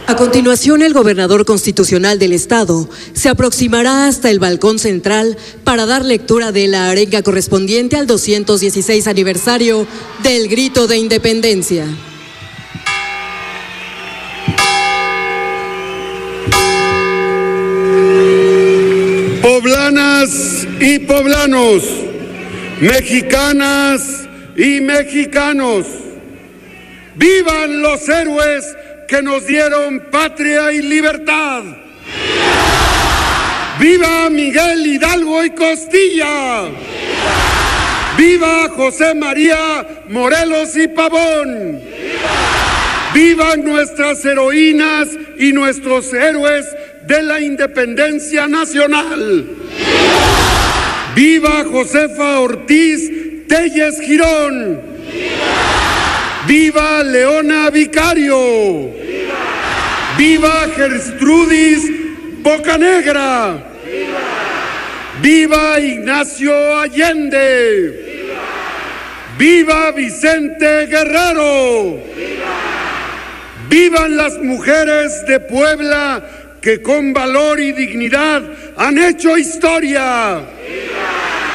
A continuación, el gobernador constitucional del estado se aproximará hasta el balcón central para dar lectura de la arenga correspondiente al 216 aniversario del Grito de Independencia. Poblanas y poblanos, mexicanas y mexicanos, ¡vivan los héroes que nos dieron patria y libertad! ¡Viva Miguel Hidalgo y Costilla! ¡Viva José María Morelos y Pavón! ¡Vivan nuestras heroínas y nuestros héroes de la independencia nacional! ¡Viva Josefa Ortiz Telles Girón! ¡Viva Leona Vicario! ¡Viva Gertrudis Bocanegra! ¡Viva Ignacio Allende! ¡Viva Vicente Guerrero! ¡Vivan las mujeres de Puebla que con valor y dignidad han hecho historia!